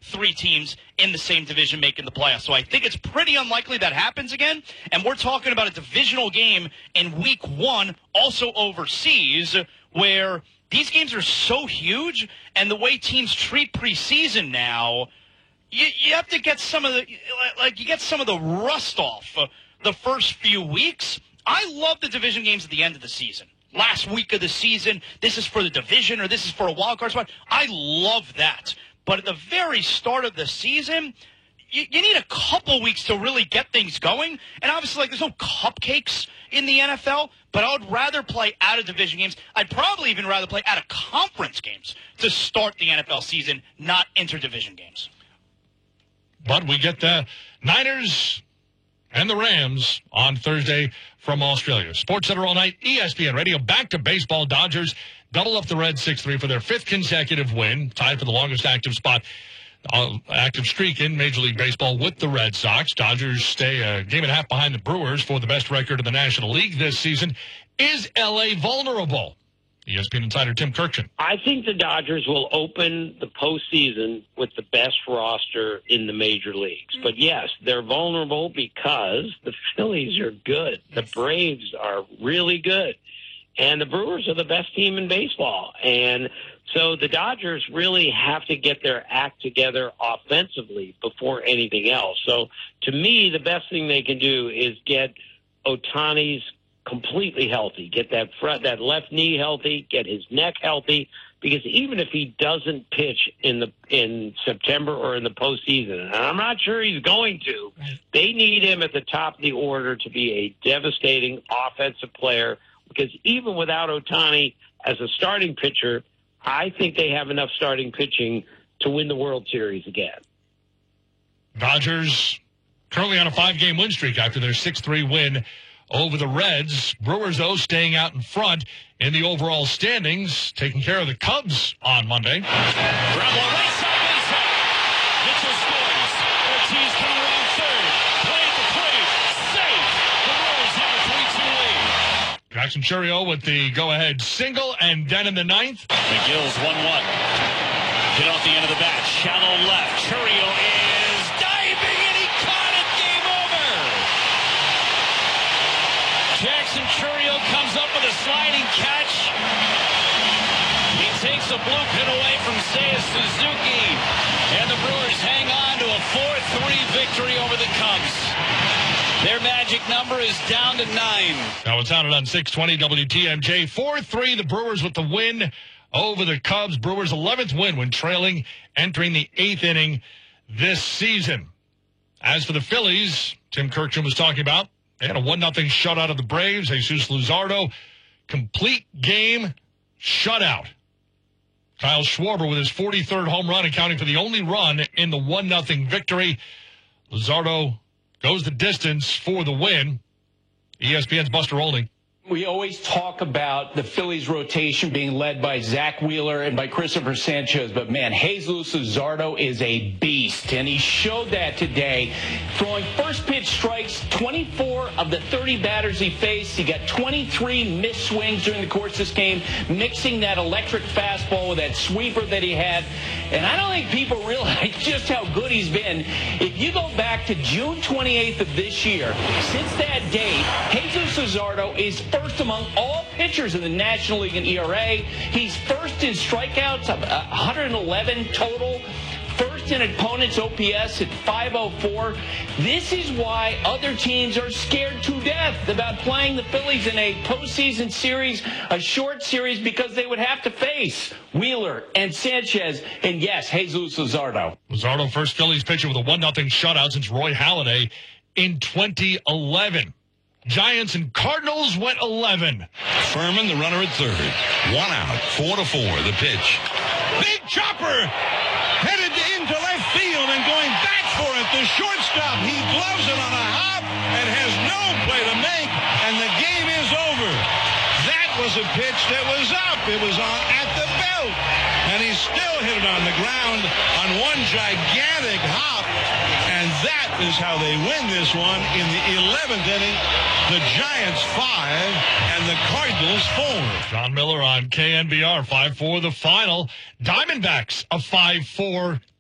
three teams in the same division making the playoffs. So I think it's pretty unlikely that happens again. And we're talking about a divisional game in week 1, also overseas, where these games are so huge, and the way teams treat preseason now, you have to get some of the rust off the first few weeks. I love the division games at the end of the season. Last week of the season, this is for the division or this is for a wild card spot. I love that. But at the very start of the season, you need a couple weeks to really get things going. And obviously, there's no cupcakes in the NFL, but I would rather play out of division games. I'd probably even rather play out of conference games to start the NFL season, not interdivision games. But we get the Niners and the Rams on Thursday from Australia. Sports Center all night, ESPN Radio. Back to baseball. Dodgers double up the Reds 6-3 for their 5th consecutive win, tied for the longest active streak in Major League Baseball with the Red Sox. Dodgers stay a game and a half behind the Brewers for the best record in the National League this season. Is L.A. vulnerable? ESPN insider Tim Kirkchin. I think the Dodgers will open the postseason with the best roster in the major leagues. But yes, they're vulnerable because the Phillies are good. The Braves are really good. And the Brewers are the best team in baseball. And so the Dodgers really have to get their act together offensively before anything else. So to me, the best thing they can do is get Ohtani's completely healthy, get that left knee healthy, get his neck healthy, because even if he doesn't pitch in September or in the postseason, and I'm not sure he's going to, they need him at the top of the order to be a devastating offensive player, because even without Ohtani as a starting pitcher, I think they have enough starting pitching to win the World Series again. Dodgers currently on a 5-game win streak after their 6-3 win over the Reds. Brewers, though, staying out in front in the overall standings, taking care of the Cubs on Monday. Ground ball right side base hit. Mitchell scores. Ortiz coming around third. Play at the plate. Safe. The Brewers have a 3-2 lead. Jackson Chourio with the go-ahead single, and then in the 9th. McGill's 1-1. Hit off the end of the bat. Shallow left. Chourio is diving, and he caught it. Game over. Jackson Chourio comes up with a sliding catch. He takes a blue pin away from Seiya Suzuki. And the Brewers hang on to a 4-3 victory over the Cubs. Their magic number is down to 9. Now it's sounded on 620 WTMJ. 4-3, the Brewers with the win over the Cubs. Brewers' 11th win when trailing, entering the 8th inning this season. As for the Phillies, Tim Kirkchin was talking about, they had a 1-0 shutout of the Braves. Jesus Luzardo, complete game shutout. Kyle Schwarber with his 43rd home run, accounting for the only run in the 1-0 victory. Luzardo goes the distance for the win. ESPN's Buster Olney. We always talk about the Phillies rotation being led by Zach Wheeler and by Christopher Sanchez, but man, Jesus Luzardo is a beast, and he showed that today, throwing first pitch strikes, 24 of the 30 batters he faced. He got 23 missed swings during the course of this game, mixing that electric fastball with that sweeper that he had, and I don't think people realize just how good he's been. If you go back to June 28th of this year, since that date, Jesus Luzardo is first among all pitchers in the National League in ERA. He's first in strikeouts, 111 total. First in opponents' OPS at 504. This is why other teams are scared to death about playing the Phillies in a postseason series, a short series, because they would have to face Wheeler and Sanchez, and yes, Jesus Luzardo. Luzardo, first Phillies pitcher with a 1-0 shutout since Roy Halladay in 2011. Giants and Cardinals went 11. Furman, the runner at third. 1 out, 4-4, the pitch. Big chopper headed into left field and going back for it. The shortstop, he gloves it on a hop and has no play to make, and the game is over. That was a pitch that was up. It was on at the belt, and he still hit it on the ground on one gigantic hop, and that is how they win this one in the 11th inning. The Giants 5 and the Cardinals 4. John Miller on KNBR, 5-4 the final. Diamondbacks a 5-4